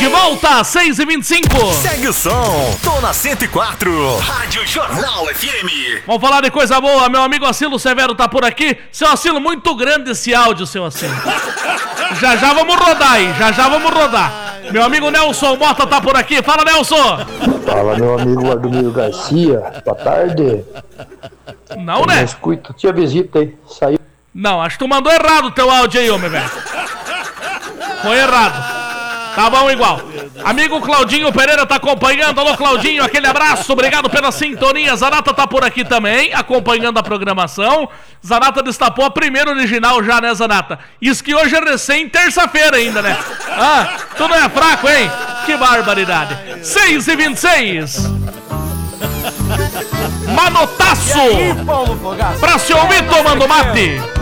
De volta, 6h25. Segue o som, tô na 104, Rádio Jornal FM. Vamos falar de coisa boa, meu amigo Acilo Severo tá por aqui. Seu Acilo, muito grande esse áudio, seu Acilo. Já vamos rodar aí, já vamos rodar. Meu amigo Nelson Mota tá por aqui, fala, Nelson. Fala, meu amigo Ardomiro Garcia, boa tarde. Não, né? Escuta, tinha visita aí, saiu. Não, acho que tu mandou errado o teu áudio aí, homem, velho. Foi errado. Tá bom igual. Amigo Claudinho Pereira tá acompanhando. Alô, Claudinho, aquele abraço. Obrigado pela sintonia. Zanata tá por aqui também, acompanhando a programação. Zanata destapou a primeira original já, né, Zanata? Isso que hoje é recém terça-feira ainda, né? Ah, tu não é fraco, hein? Que barbaridade. 6h26. Manotaço. Pra se ouvir tomando mate.